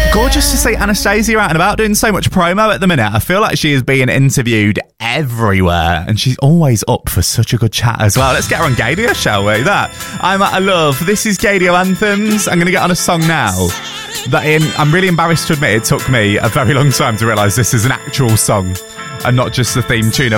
Gorgeous to see Anastasia out and about doing so much promo at the minute. I feel like she is being interviewed everywhere and she's always up for such a good chat as well. Let's get her on Gaydio, shall we? I'm at a love. This is Gaydio Anthems. I'm going to get on a song now that I'm really embarrassed to admit it took me a very long time to realise this is an actual song and not just the theme tune of